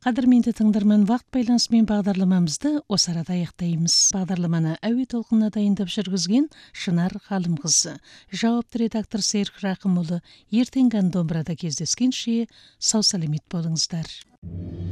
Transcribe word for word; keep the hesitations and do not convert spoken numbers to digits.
Қадірменді тыңдарман, вақт байланысымен бағдарламамызды осы арада аяқтаймыз. Бағдарламаны әуе толқынына дайындап жүргізген Шынар Ғалымқызы, жауапты редактор Серік Рақымұлы. Ертеңгі домбырада кездескенше сау саламат болыңыздар.